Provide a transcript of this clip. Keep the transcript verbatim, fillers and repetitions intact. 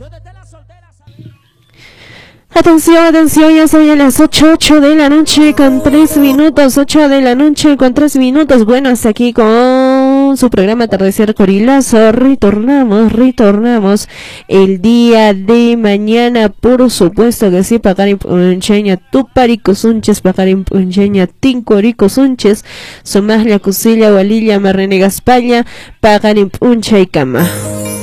Atención, atención, ya son a las ocho, ocho de la noche con tres minutos, ocho de la noche con tres minutos. Bueno, hasta aquí con su programa Atardecer Corilazo. Retornamos, retornamos el día de mañana, por supuesto que sí, pagarin puncheña, tuparico sunches, pagarin puncheña, tincorico sunches, somás la cusilla, gualilla, marrene gaspalla, pagarin puncha y cama.